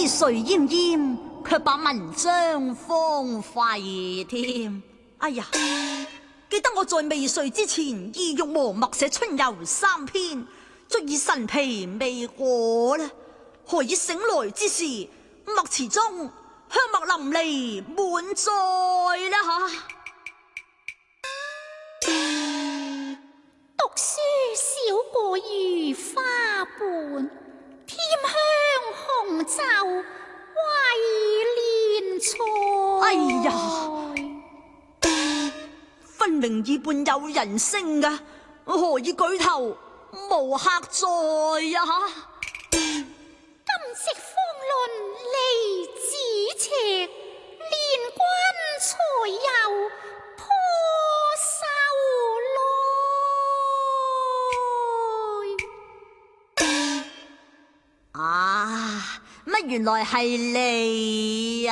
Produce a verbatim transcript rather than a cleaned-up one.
水奄奄，卻把文章荒廢添。哎呀，記得我在未睡之前，意欲磨墨寫春遊三篇，足以神疲未果啦。何以醒來之時，墨池中香墨淋漓滿載啦吓！ 讀書少過如花瓣，添香紅袖為憐菜。 哎呀，分明耳畔有人聲噶，何以舉頭無客在呀？ 今夕芳鄰離咫尺，連君才又破手來。 啊，乜原來係你呀？